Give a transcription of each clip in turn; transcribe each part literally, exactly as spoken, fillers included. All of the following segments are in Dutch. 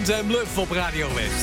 Font en Bluff op Radio West.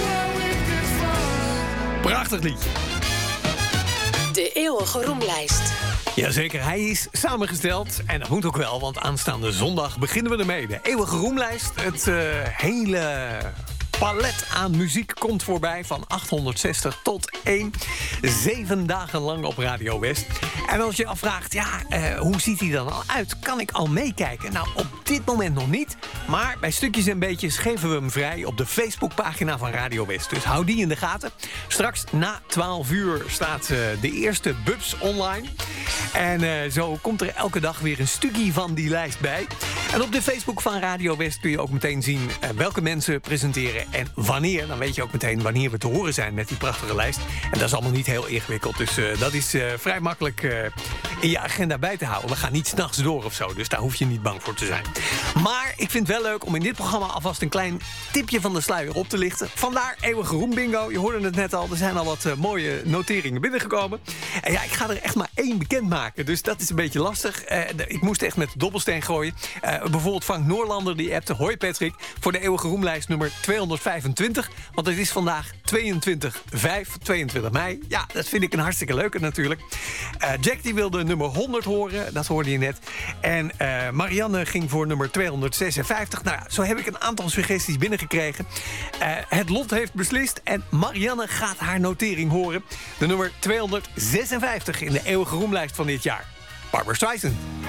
Prachtig liedje. De eeuwige roemlijst. Jazeker, hij is samengesteld. En dat moet ook wel, want aanstaande zondag beginnen we ermee. De eeuwige roemlijst. Het uh, hele palet aan muziek komt voorbij. Van achthonderdzestig tot één. Zeven dagen lang op Radio West. En als je afvraagt, ja, uh, hoe ziet hij dan al uit? Kan ik al meekijken? Nou, op dit moment nog niet. Maar bij stukjes en beetjes geven we hem vrij op de Facebookpagina van Radio West. Dus hou die in de gaten. Straks na twaalf uur staat uh, de eerste Bubs online. En uh, zo komt er elke dag weer een stukje van die lijst bij. En op de Facebook van Radio West kun je ook meteen zien uh, welke mensen presenteren en wanneer. Dan weet je ook meteen wanneer we te horen zijn met die prachtige lijst. En dat is allemaal niet heel ingewikkeld. Dus uh, dat is uh, vrij makkelijk uh, in je agenda bij te houden. We gaan niet 's nachts door of zo, dus daar hoef je niet bang voor te zijn. Maar ik vind het wel leuk om in dit programma alvast een klein tipje van de sluier op te lichten. Vandaar eeuwige roem bingo. Je hoorde het net al, er zijn al wat uh, mooie noteringen binnengekomen. En ja, ik ga er echt maar één bekendmaken. Dus dat is een beetje lastig. Uh, de, ik moest echt met de dobbelsteen gooien. Uh, bijvoorbeeld Frank Noorlander die appte: hoi Patrick, voor de eeuwige roemlijst nummer tweehonderdvijfentwintig. Want het is vandaag tweeëntwintig vijf, tweeëntwintig mei. Ja, dat vind ik een hartstikke leuke natuurlijk. Uh, Jack die wilde nummer honderd horen, dat hoorde je net. En uh, Marianne ging voor nummer tweehonderdzesenvijftig. Nou ja, zo heb ik een aantal suggesties binnengekregen. Uh, het lot heeft beslist en Marianne gaat haar notering horen. De nummer tweehonderdzesenvijftig in de eeuwige roemlijst van dit jaar. Barbra Streisand.